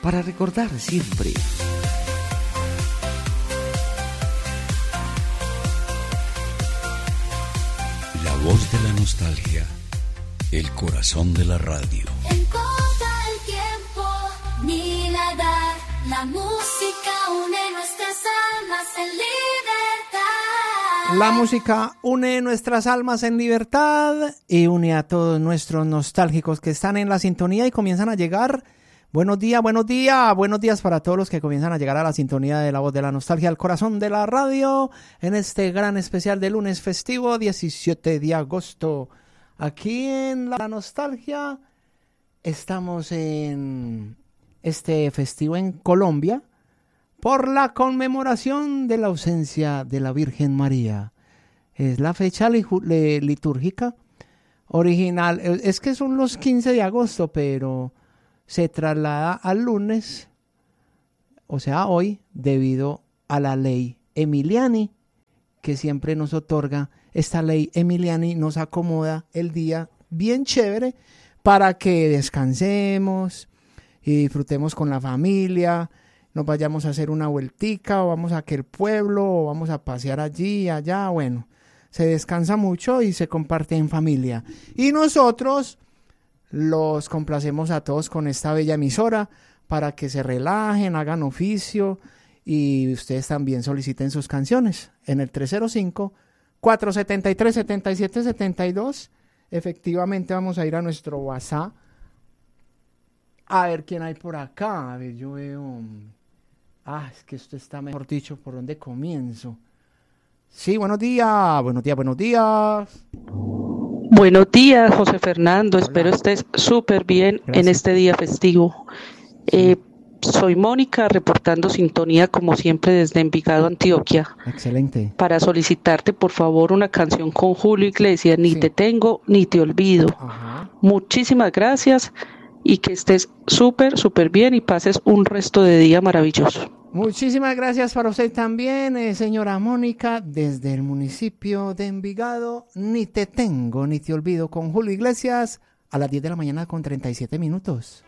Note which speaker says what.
Speaker 1: para recordar siempre. La voz de la nostalgia, el corazón de la radio.
Speaker 2: No importa el tiempo ni la edad, la música une nuestras almas en libertad.
Speaker 3: La música une nuestras almas en libertad y une a todos nuestros nostálgicos que están en la sintonía y comienzan a llegar. Buenos días para todos los que comienzan a llegar a la sintonía de la voz de la nostalgia, al corazón de la radio, en este gran especial de lunes festivo, 17 de agosto. Aquí en la nostalgia estamos en este festivo en Colombia por la conmemoración de la ausencia de la Virgen María. Es la fecha litúrgica original, es que son los 15 de agosto, pero se traslada al lunes, o sea, hoy, debido a la ley Emiliani, que siempre nos otorga. Esta ley Emiliani nos acomoda el día bien chévere para que descansemos y disfrutemos con la familia, nos vayamos a hacer una vueltica, o vamos a aquel pueblo, o vamos a pasear allí, allá, bueno, se descansa mucho y se comparte en familia. Y nosotros los complacemos a todos con esta bella emisora para que se relajen, hagan oficio y ustedes también soliciten sus canciones en el 305-473-7772. Efectivamente vamos a ir a nuestro WhatsApp a ver quién hay por acá. A ver, yo veo... es que esto está, mejor dicho, ¿por dónde comienzo? Sí, buenos días.
Speaker 4: Buenos días, José Fernando.
Speaker 3: Hola.
Speaker 4: Espero estés súper bien. Gracias. En este día festivo. Soy Mónica, reportando sintonía como siempre desde Envigado, Antioquia.
Speaker 3: Excelente. Para
Speaker 4: solicitarte, por favor, una canción con Julio Iglesias, Ni te tengo, ni te olvido.
Speaker 3: Ajá.
Speaker 4: Muchísimas gracias y que estés súper bien y pases un resto de día maravilloso.
Speaker 3: Muchísimas gracias para usted también, señora Mónica, desde el municipio de Envigado. Ni te tengo, ni te olvido, con Julio Iglesias, a las 10 de la mañana con 37 minutos.